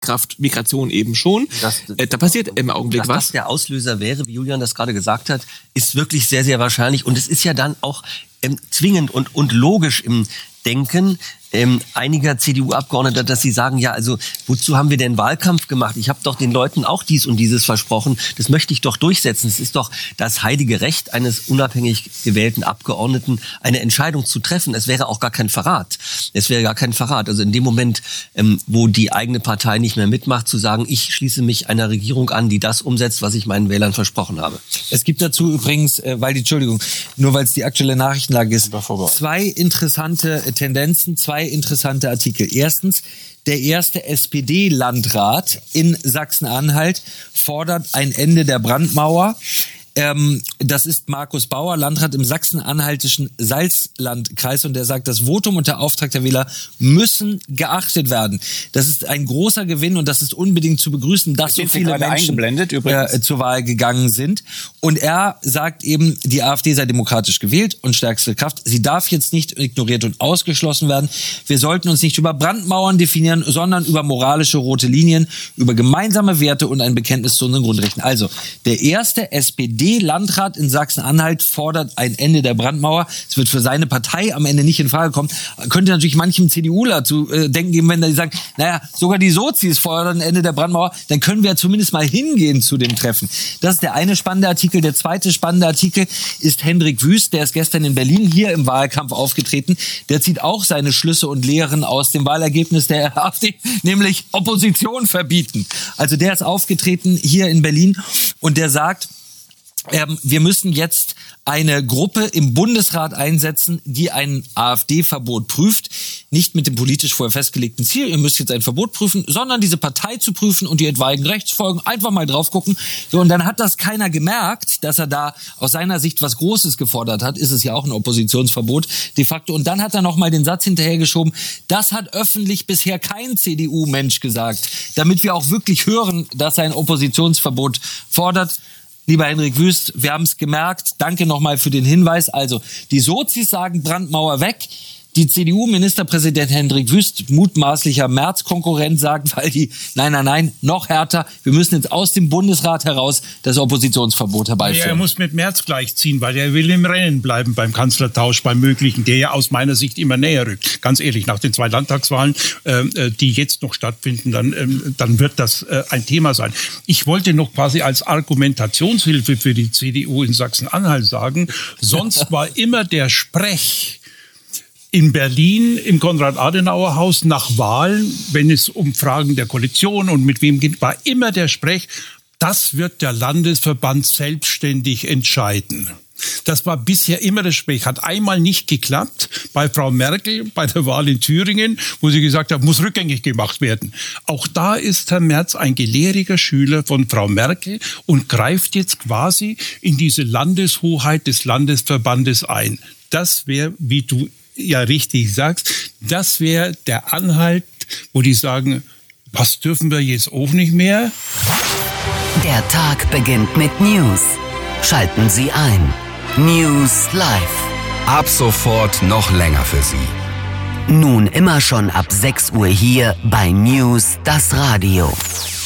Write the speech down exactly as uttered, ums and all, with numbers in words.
Kraft Migration eben schon. Das, äh, da passiert im Augenblick dass was. Dass das der Auslöser wäre, wie Julian das gerade gesagt hat, ist wirklich sehr, sehr wahrscheinlich. Und es ist ja dann auch ähm, zwingend und, und logisch im Denken ähm, einiger C D U-Abgeordneter, dass sie sagen, ja, also wozu haben wir denn Wahlkampf gemacht? Ich habe doch den Leuten auch dies und dieses versprochen. Das möchte ich doch durchsetzen. Es ist doch das heilige Recht eines unabhängig gewählten Abgeordneten, eine Entscheidung zu treffen. Es wäre auch gar kein Verrat. Es wäre gar kein Verrat. Also in dem Moment, ähm, wo die eigene Partei nicht mehr mitmacht, zu sagen, ich schließe mich einer Regierung an, die das umsetzt, was ich meinen Wählern versprochen habe. Es gibt dazu übrigens, äh, weil die, Entschuldigung, nur weil es die aktuelle Nachrichtenlage ist, zwei interessante Tendenzen, zwei interessante Artikel. Erstens, der erste S P D-Landrat in Sachsen-Anhalt fordert ein Ende der Brandmauer. Ähm, das ist Markus Bauer, Landrat im sachsen-anhaltischen Salzlandkreis, und der sagt, das Votum und der Auftrag der Wähler müssen geachtet werden. Das ist ein großer Gewinn und das ist unbedingt zu begrüßen, dass so viele Menschen äh, zur Wahl gegangen sind. Und er sagt eben, die AfD sei demokratisch gewählt und stärkste Kraft. Sie darf jetzt nicht ignoriert und ausgeschlossen werden. Wir sollten uns nicht über Brandmauern definieren, sondern über moralische rote Linien, über gemeinsame Werte und ein Bekenntnis zu unseren Grundrechten. Also, der erste S P D-Landrat in Sachsen-Anhalt fordert ein Ende der Brandmauer. Es wird für seine Partei am Ende nicht in Frage kommen. Könnte natürlich manchem CDUler zu äh, denken geben, wenn die sagen, naja, sogar die Sozis fordern ein Ende der Brandmauer, dann können wir ja zumindest mal hingehen zu dem Treffen. Das ist der eine spannende Artikel. Der zweite spannende Artikel ist Hendrik Wüst, der ist gestern in Berlin hier im Wahlkampf aufgetreten. Der zieht auch seine Schlüsse und Lehren aus dem Wahlergebnis der AfD, nämlich Opposition verbieten. Also der ist aufgetreten hier in Berlin und der sagt, Ähm, wir müssen jetzt eine Gruppe im Bundesrat einsetzen, die ein AfD-Verbot prüft. Nicht mit dem politisch vorher festgelegten Ziel, ihr müsst jetzt ein Verbot prüfen, sondern diese Partei zu prüfen und die etwaigen Rechtsfolgen. Einfach mal drauf gucken. So, und dann hat das keiner gemerkt, dass er da aus seiner Sicht was Großes gefordert hat. Ist es ja auch ein Oppositionsverbot de facto. Und dann hat er noch mal den Satz hinterhergeschoben, das hat öffentlich bisher kein C D U-Mensch gesagt. Damit wir auch wirklich hören, dass er ein Oppositionsverbot fordert. Lieber Hendrik Wüst, wir haben es gemerkt. Danke nochmal für den Hinweis. Also, die Sozis sagen Brandmauer weg. Die C D U-Ministerpräsident Hendrik Wüst, mutmaßlicher Merz-Konkurrent, sagt, weil die, nein, nein, nein, noch härter, wir müssen jetzt aus dem Bundesrat heraus das Oppositionsverbot herbeiführen. Ja, er muss mit Merz gleichziehen, weil er will im Rennen bleiben beim Kanzlertausch, beim Möglichen, der ja aus meiner Sicht immer näher rückt. Ganz ehrlich, nach den zwei Landtagswahlen, äh, die jetzt noch stattfinden, dann, äh, dann wird das äh, ein Thema sein. Ich wollte noch quasi als Argumentationshilfe für die C D U in Sachsen-Anhalt sagen, sonst war immer der Sprech in Berlin im Konrad-Adenauer-Haus nach Wahlen, wenn es um Fragen der Koalition und mit wem geht, war immer der Sprech, das wird der Landesverband selbstständig entscheiden. Das war bisher immer das Sprech. Hat einmal nicht geklappt bei Frau Merkel bei der Wahl in Thüringen, wo sie gesagt hat, muss rückgängig gemacht werden. Auch da ist Herr Merz ein gelehriger Schüler von Frau Merkel und greift jetzt quasi in diese Landeshoheit des Landesverbandes ein. Das wäre, wie du ja richtig sagst, das wäre der Anhalt, wo die sagen, was dürfen wir jetzt auch nicht mehr? Der Tag beginnt mit News. Schalten Sie ein. News Live. Ab sofort noch länger für Sie. Nun immer schon ab sechs Uhr hier bei News, das Radio.